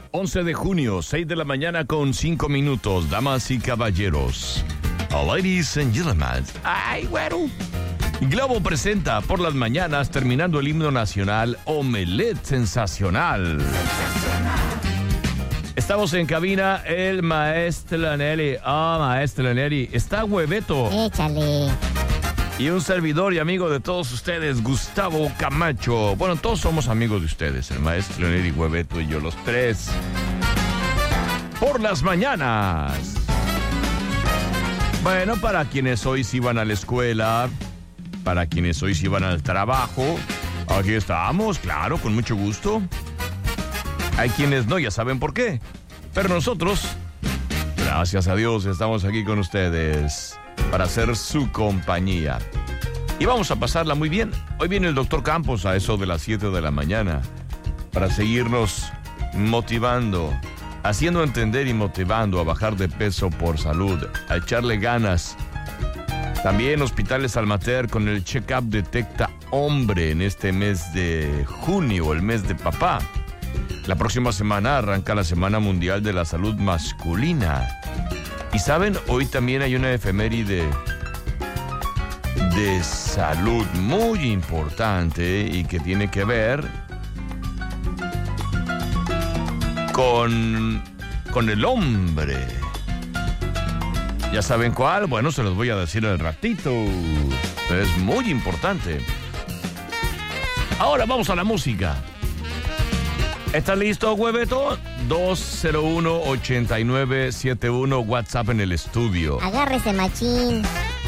11 de junio, 6 de la mañana con 5 minutos. Damas y caballeros. Ladies and gentlemen. ¡Ay, güero! Globo presenta por las mañanas, terminando el himno nacional, Omelette Sensacional. Estamos en cabina, el maestro Lanelli. Maestro Lanelli. Está Hueveto. Échale. Y un servidor y amigo de todos ustedes, Gustavo Camacho. Bueno, todos somos amigos de ustedes, el maestro Leonel Hueveto y yo, los tres. Por las mañanas. Bueno, para quienes hoy sí van a la escuela, para quienes hoy sí van al trabajo, aquí estamos, claro, con mucho gusto. Hay quienes no, ya saben por qué. Pero nosotros, gracias a Dios, estamos aquí con ustedes para hacer su compañía. Y vamos a pasarla muy bien. Hoy viene el doctor Campos a eso de las 7 de la mañana para seguirnos motivando, haciendo entender y motivando a bajar de peso por salud, a echarle ganas. También Hospitales Almater con el check-up Detecta Hombre en este mes de junio, el mes de papá. La próxima semana arranca la Semana Mundial de la Salud Masculina. Y saben, hoy también hay una efeméride de salud muy importante y que tiene que ver con el hombre. ¿Ya saben cuál? Bueno, se los voy a decir al ratito. Es muy importante. Ahora vamos a la música. ¿Estás listo, Hueveto? 201-8971, WhatsApp en el estudio. Agárrese, machín.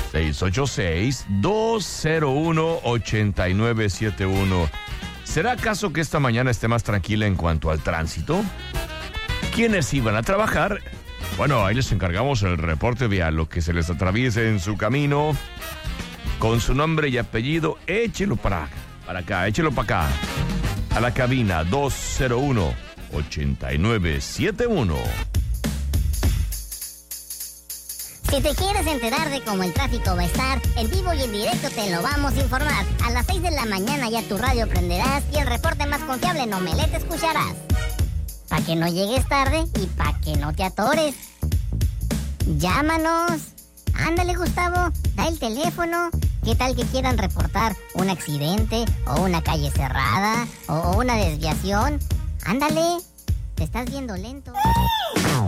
686-201-8971. ¿Será acaso que esta mañana esté más tranquila en cuanto al tránsito? ¿Quiénes iban a trabajar? Bueno, ahí les encargamos el reporte vial, lo que se les atraviese en su camino. Con su nombre y apellido, échelo para acá, échelo para acá. A la cabina 201-8971. Si te quieres enterar de cómo el tráfico va a estar, en vivo y en directo te lo vamos a informar. A las 6 de la mañana ya tu radio prenderás y el reporte más confiable en Omelette escucharás. Pa' que no llegues tarde y pa' que no te atores. Llámanos. Ándale, Gustavo, da el teléfono. ¿Qué tal que quieran reportar un accidente o una calle cerrada o una desviación? Ándale, te estás viendo lento.